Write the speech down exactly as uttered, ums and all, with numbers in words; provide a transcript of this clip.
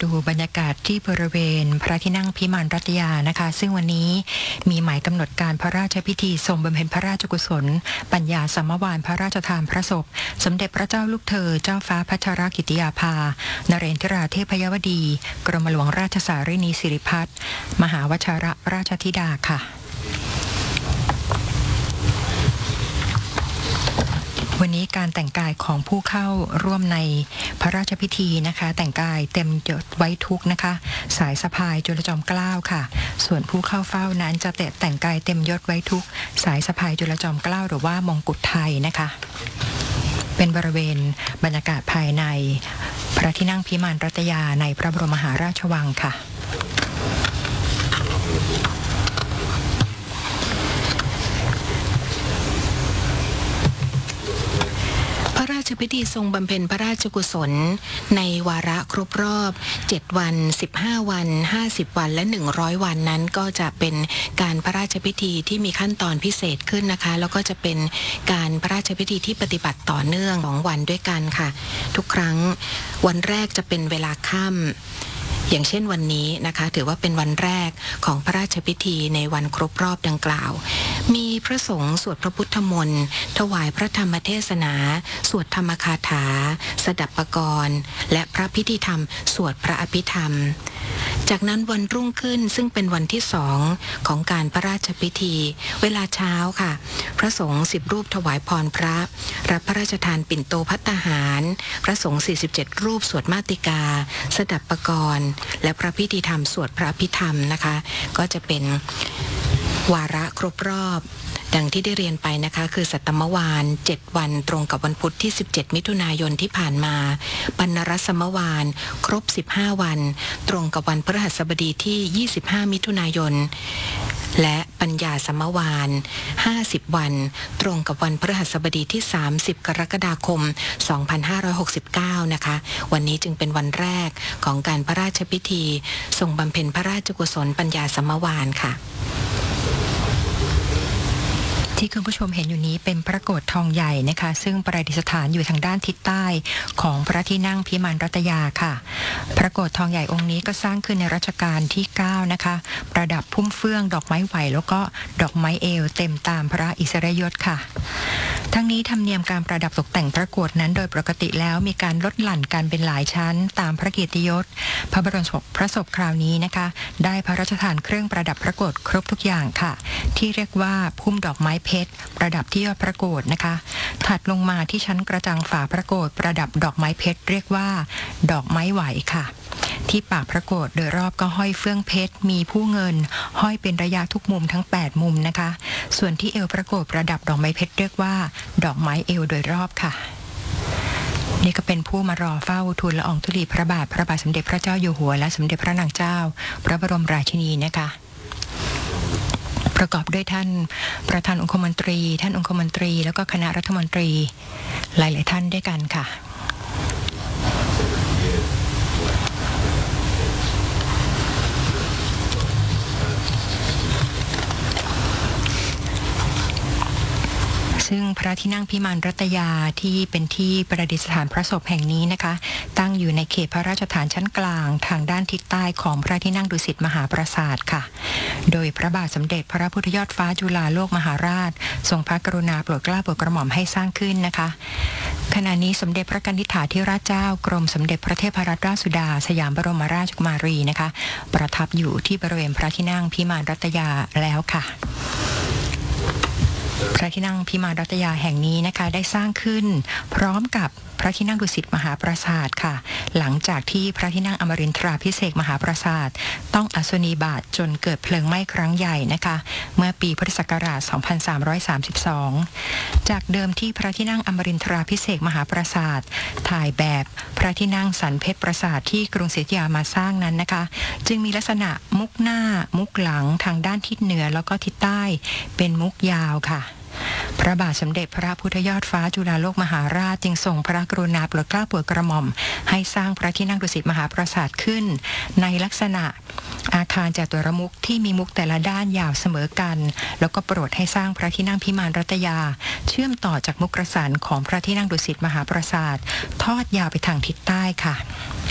ดูบรรยากาศที่บริเวณพระที่นั่งพิมานรัตยานะคะซึ่งวันนี้มีหมายกำหนดการพระราชพิธีทรงบำเพ็ญพระราชกุศลปัญญาสัมมวานพระราชทานพระศพสมเด็จพระเจ้าลูกเธอเจ้าฟ้าพัชรกิติยาภานเรนทราเทพยวดีกรมหลวงราชสารินีสิริพัฒน์มหาวชิรราชธิดาค่ะวันนี้การแต่งกายของผู้เข้าร่วมในพระราชพิธีนะคะแต่งกายเต็มยศไว้ทุกนะคะสายสะพายจุลจอมเกล้าค่ะส่วนผู้เข้าเฝ้านั้นจะแต่งกายเต็มยศไว้ทุกสายสะพายจุลจอมเกล้าหรือว่ามงกุฎไทยนะคะเป็นบริเวณบรรยากาศภายในพระที่นั่งพิมานรัตยาในพระบรมมหาราชวังค่ะพระราชพิธีทรงบำเพ็ญพระราชกุศลในวาระครบรอบเจ็ดวันสิบห้าวันห้าสิบวันและหนึ่งร้อยวันนั้นก็จะเป็นการพระราชพิธีที่มีขั้นตอนพิเศษขึ้นนะคะแล้วก็จะเป็นการพระราชพิธีที่ปฏิบัติต่อเนื่องของวันด้วยกันค่ะทุกครั้งวันแรกจะเป็นเวลาค่ำอย่างเช่นวันนี้นะคะถือว่าเป็นวันแรกของพระราชพิธีในวันครบรอบดังกล่าวมีพระสงฆ์สวดพระพุทธมนต์ถวายพระธรรมเทศนาสวดธรรมคาถาสดับปกรณ์และพระพิธีธรรมสวดพระอภิธรรมจากนั้นวันรุ่งขึ้นซึ่งเป็นวันที่สองของการพระราชพิธีเวลาเช้าค่ะพระสงฆ์สิบรูปถวายพรพระรับพระราชทานปิ่นโตภัตตาหารพระสงฆ์สี่สิบเจ็ดรูปสวดมาติกาสดับปกรณ์และพระพิธีธรรมสวดพระอภิธรรมนะคะก็จะเป็นวาระครบรอบดังที่ได้เรียนไปนะคะคือสัตตมวานเจ็ดวันตรงกับวันพุธที่สิบเจ็ดมิถุนายนที่ผ่านมาปณรสมวานครบสิบห้าวันตรงกับวันพฤหัสบดีที่ยี่สิบห้ามิถุนายนและปัญญาสมวานห้าสิบวันตรงกับวันพฤหัสบดีที่สามสิบกรกฎาคมสองพันห้าร้อยหกสิบเก้านะคะวันนี้จึงเป็นวันแรกของการพระราชพิธีทรงบำเพ็ญพระราชกุศลปัญญาสมวานค่ะที่คุณผู้ชมเห็นอยู่นี้เป็นพระโกฐทองใหญ่นะคะซึ่งประดิษฐานอยู่ทางด้านทิศใต้ของพระที่นั่งพิมานรัตยาค่ะพระโกฐทองใหญ่องค์นี้ก็สร้างขึ้นในรัชกาลที่เก้านะคะประดับพุ่มเฟื่องดอกไม้ไหวแล้วก็ดอกไม้เอวเต็มตามพระอิสริยยศค่ะทั้งนี้ธรรมเนียมการประดับตกแต่งพระโกฐนั้นโดยปกติแล้วมีการลดหลั่นกันเป็นหลายชั้นตามพระเกียรติยศพระบรมศพพระศพคราวนี้นะคะได้พระราชทานเครื่องประดับพระโกฐครบทุกอย่างค่ะที่เรียกว่าพุ่มดอกไม้เพชรประดับที่ยอดพระโกฐนะคะถัดลงมาที่ชั้นกระจังฝาพระโกฐประดับดอกไม้เพชรเรียกว่าดอกไม้ไหวค่ะที่ปากพระโกฐโดยรอบก็ห้อยเฟื่องเพชรมีผู้เงินห้อยเป็นระยะทุกมุมทั้งแปดมุมนะคะส่วนที่เอวพระโกฐประดับดอกไม้เพชรเรียกว่าดอกไม้เอวโดยรอบค่ะนี่ก็เป็นผู้มารอเฝ้าทูลละอองธุลีพระบาทพระบาทสมเด็จพระเจ้าอยู่หัวและสมเด็จพระนางเจ้าพระบรมราชินีนะคะประกอบด้วยท่านประธานองคมนตรีท่านองคมนตรีแล้วก็คณะรัฐมนตรีหลายๆท่านด้วยกันค่ะซึ่งพระที่นั่งพิมานรัตยาที่เป็นที่ประดิษฐานพระศพแห่งนี้นะคะตั้งอยู่ในเขตพระราชฐานชั้นกลางทางด้านทิศใต้ของพระที่นั่งดุสิตมหาปราสาทค่ะโดยพระบาทสมเด็จพระพุทธยอดฟ้าจุฬาโลกมหาราชทรงพระกรุณาโปรดเกล้าโปรดกระหม่อมให้สร้างขึ้นนะคะขณะนี้สมเด็จพระกนิษฐาธิราชเจ้ากรมสมเด็จพระเทพรัตนราชสุดาสยามบรมราชกุมารีนะคะประทับอยู่ที่บริเวณพระที่นั่งพิมานรัตยาแล้วค่ะพระที่นั่งพิมานรัตยาแห่งนี้นะคะได้สร้างขึ้นพร้อมกับพระที่นั่งดุสิตมหาปราสาทค่ะหลังจากที่พระที่นั่งอมรินทราภิเษกมหาปราสาทต้องอัศนีบาตจนเกิดเพลิงไหม้ครั้งใหญ่นะคะเมื่อปีพุทธศักราชสองพันสามร้อยสามสิบสองจากเดิมที่พระที่นั่งอมรินทราภิเษกมหาปราสาทถ่ายแบบพระที่นั่งสันเพชรปราสาทที่กรุงศรีอยุธยามาสร้างนั้นนะคะจึงมีลักษณะมุกหน้ามุกหลังทางด้านทิศเหนือแล้วก็ทิศใต้เป็นมุกยาวค่ะพระบาทสมเด็จพระพุทธยอดฟ้าจุฬาโลกมหาราชจึงทรงพระกรุณาโปรดเกล้าโปรดกระหม่อมให้สร้างพระที่นั่งดุสิตมหาปราสาทขึ้นในลักษณะอาคารจัตุรมุขที่มีมุกแต่ละด้านยาวเสมอกันแล้วก็โปรดให้สร้างพระที่นั่งพิมานรัตยาเชื่อมต่อจากมุกกระสันของพระที่นั่งดุสิตมหาปราสาททอดยาวไปทางทิศใต้ค่ะ